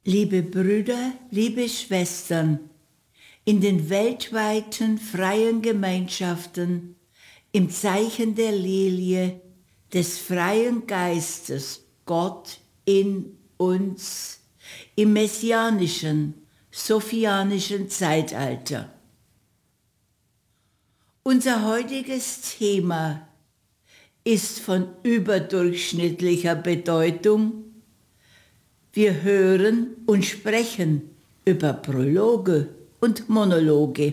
Liebe Brüder, liebe Schwestern, in den weltweiten freien Gemeinschaften, im Zeichen der Lilie, des freien Geistes, Gott in uns, im messianischen, sophianischen Zeitalter. Unser heutiges Thema ist von überdurchschnittlicher Bedeutung. Wir hören und sprechen über Prologe und Monologe.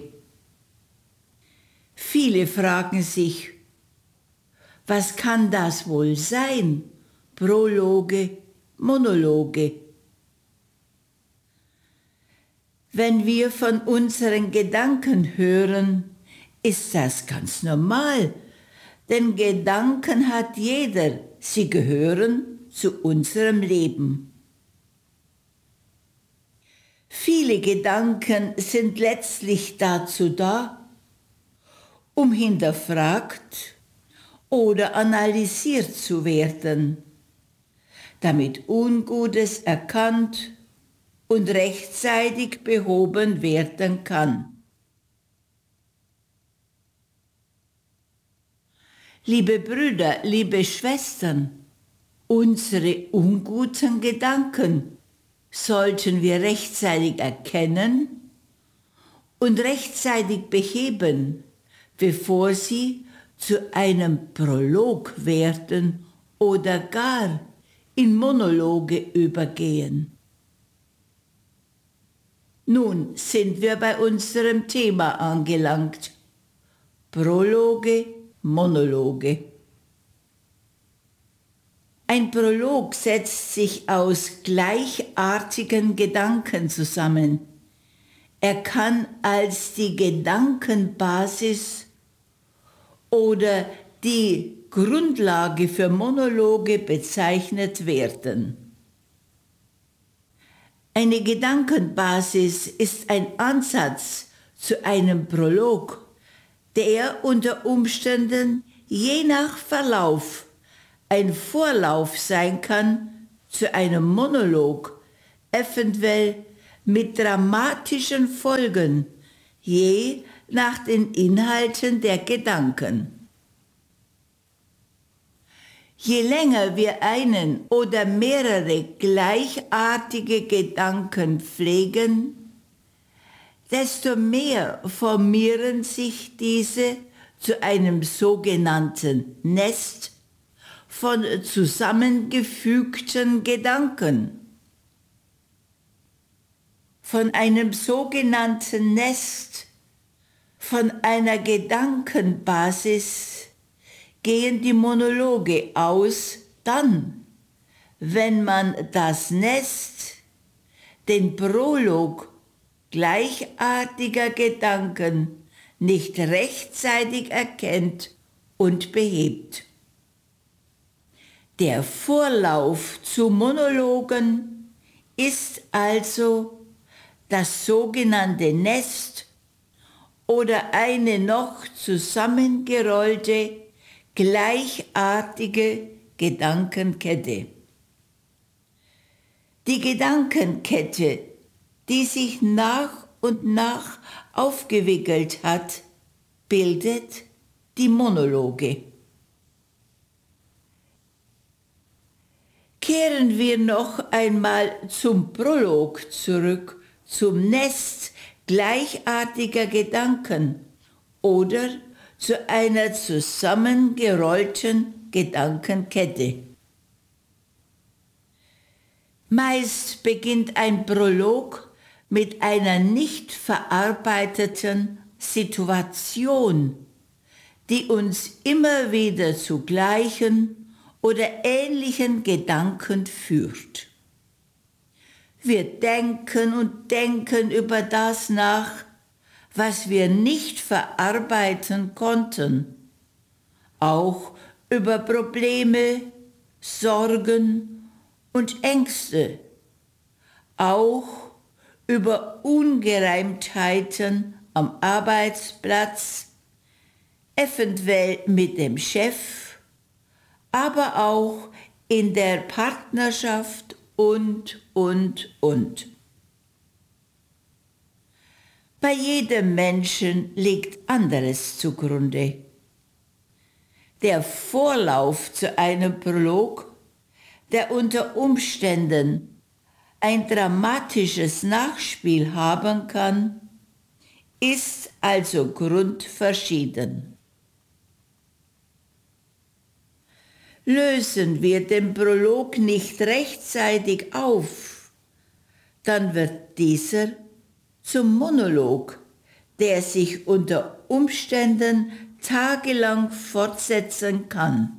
Viele fragen sich, was kann das wohl sein? Prologe, Monologe. Wenn wir von unseren Gedanken hören, ist das ganz normal, denn Gedanken hat jeder, sie gehören zu unserem Leben. Viele Gedanken sind letztlich dazu da, um hinterfragt oder analysiert zu werden, damit Ungutes erkannt und rechtzeitig behoben werden kann. Liebe Brüder, liebe Schwestern, unsere unguten Gedanken sollten wir rechtzeitig erkennen und rechtzeitig beheben, bevor sie zu einem Prolog werden oder gar in Monologe übergehen. Nun sind wir bei unserem Thema angelangt. Prologe, Monologe. Ein Prolog setzt sich aus gleichartigen Gedanken zusammen. Er kann als die Gedankenbasis oder die Grundlage für Monologe bezeichnet werden. Eine Gedankenbasis ist ein Ansatz zu einem Prolog, der unter Umständen je nach Verlauf ein Vorlauf sein kann zu einem Monolog, eventuell mit dramatischen Folgen, je nach den Inhalten der Gedanken. Je länger wir einen oder mehrere gleichartige Gedanken pflegen, desto mehr formieren sich diese zu einem sogenannten Nest von zusammengefügten Gedanken. Von einem sogenannten Nest, von einer Gedankenbasis gehen die Monologe aus, dann, wenn man das Nest, den Prolog gleichartiger Gedanken nicht rechtzeitig erkennt und behebt. Der Vorlauf zu Monologen ist also das sogenannte Nest oder eine noch zusammengerollte, gleichartige Gedankenkette. Die Gedankenkette, die sich nach und nach aufgewickelt hat, bildet die Monologe. Kehren wir noch einmal zum Prolog zurück, zum Nest gleichartiger Gedanken oder zu einer zusammengerollten Gedankenkette. Meist beginnt ein Prolog mit einer nicht verarbeiteten Situation, die uns immer wieder zu gleichen oder ähnlichen Gedanken führt. Wir denken und denken über das nach, was wir nicht verarbeiten konnten, auch über Probleme, Sorgen und Ängste, auch über Ungereimtheiten am Arbeitsplatz, eventuell mit dem Chef, aber auch in der Partnerschaft und. Bei jedem Menschen liegt anderes zugrunde. Der Vorlauf zu einem Prolog, der unter Umständen ein dramatisches Nachspiel haben kann, ist also grundverschieden. Lösen wir den Prolog nicht rechtzeitig auf, dann wird dieser zum Monolog, der sich unter Umständen tagelang fortsetzen kann.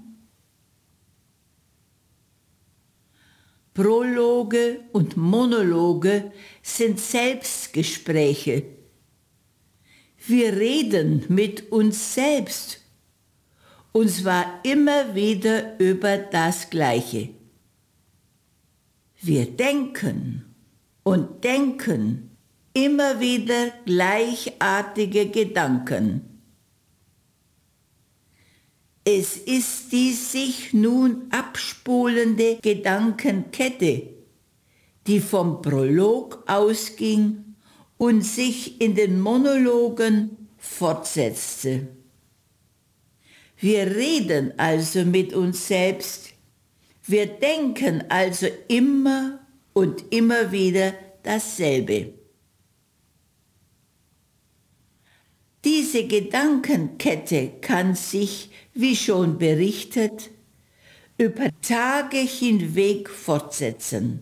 Prologe und Monologe sind Selbstgespräche. Wir reden mit uns selbst, und zwar immer wieder über das Gleiche. Wir denken und denken immer wieder gleichartige Gedanken. Es ist die sich nun abspulende Gedankenkette, die vom Prolog ausging und sich in den Monologen fortsetzte. Wir reden also mit uns selbst, wir denken also immer und immer wieder dasselbe. Diese Gedankenkette kann sich, wie schon berichtet, über Tage hinweg fortsetzen.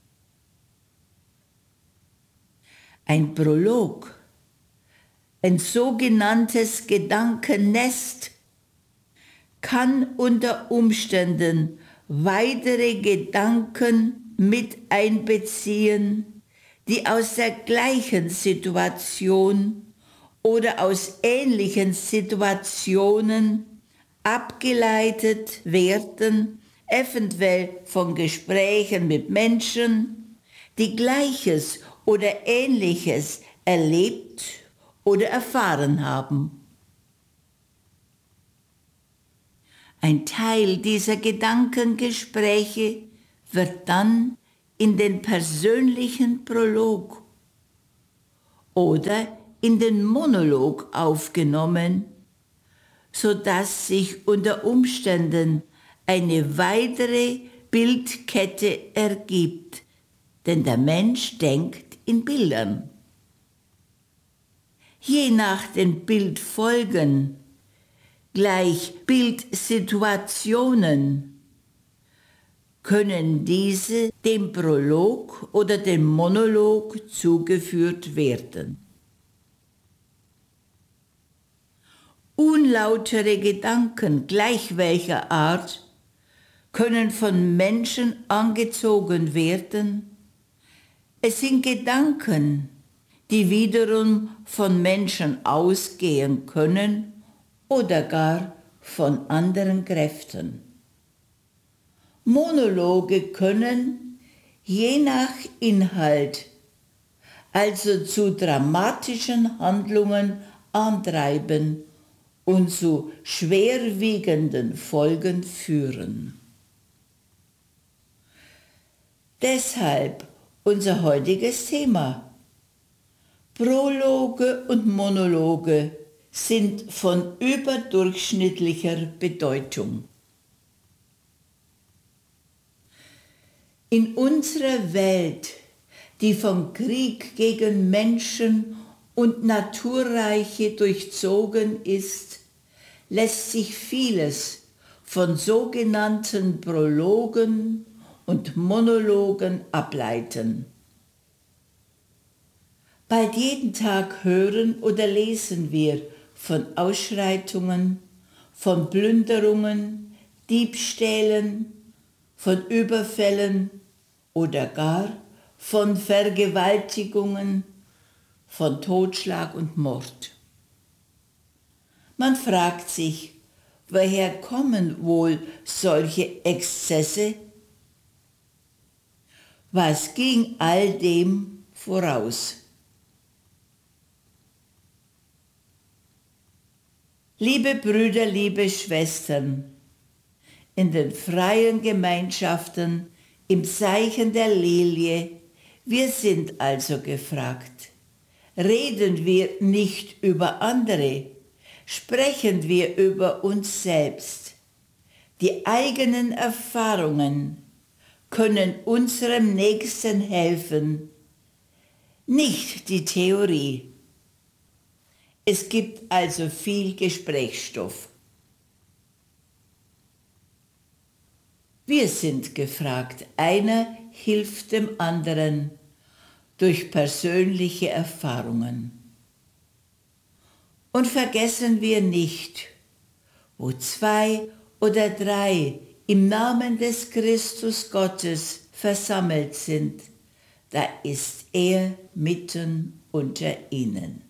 Ein Prolog, ein sogenanntes Gedankennest, kann unter Umständen weitere Gedanken mit einbeziehen, die aus der gleichen Situation oder aus ähnlichen Situationen abgeleitet werden, eventuell von Gesprächen mit Menschen, die Gleiches oder Ähnliches erlebt oder erfahren haben. Ein Teil dieser Gedankengespräche wird dann in den persönlichen Prolog oder in den Monolog aufgenommen, sodass sich unter Umständen eine weitere Bildkette ergibt, denn der Mensch denkt in Bildern. Je nach den Bildfolgen gleich Bildsituationen können diese dem Prolog oder dem Monolog zugeführt werden. Unlautere Gedanken gleich welcher Art können von Menschen angezogen werden. Es sind Gedanken, die wiederum von Menschen ausgehen können oder gar von anderen Kräften. Monologe können, je nach Inhalt, also zu dramatischen Handlungen antreiben und zu schwerwiegenden Folgen führen. Deshalb unser heutiges Thema. Prologe und Monologe sind von überdurchschnittlicher Bedeutung. In unserer Welt, die vom Krieg gegen Menschen und Naturreiche durchzogen ist, lässt sich vieles von sogenannten Prologen und Monologen ableiten. Bald jeden Tag hören oder lesen wir von Ausschreitungen, von Plünderungen, Diebstählen, von Überfällen oder gar von Vergewaltigungen, von Totschlag und Mord. Man fragt sich, woher kommen wohl solche Exzesse? Was ging all dem voraus? Liebe Brüder, liebe Schwestern, in den freien Gemeinschaften im Zeichen der Lilie, wir sind also gefragt. Reden wir nicht über andere, sprechen wir über uns selbst. Die eigenen Erfahrungen können unserem Nächsten helfen, nicht die Theorie. Es gibt also viel Gesprächsstoff. Wir sind gefragt, einer hilft dem anderen durch persönliche Erfahrungen. Und vergessen wir nicht, wo 2 oder 3 im Namen des Christus Gottes versammelt sind, da ist er mitten unter ihnen.